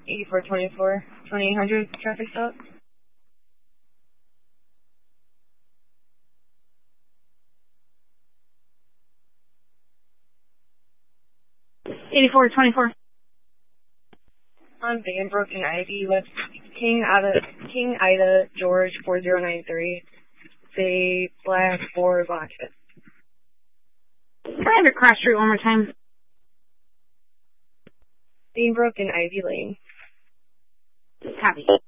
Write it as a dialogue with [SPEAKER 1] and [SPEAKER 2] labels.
[SPEAKER 1] 8424, 2800 traffic stop. On Vanbrook and Ivy with King Ida George 4093. Say black for black fit.
[SPEAKER 2] Can I have it cross street one more time?
[SPEAKER 1] Vanbrook and Ivy Lane.
[SPEAKER 2] Copy.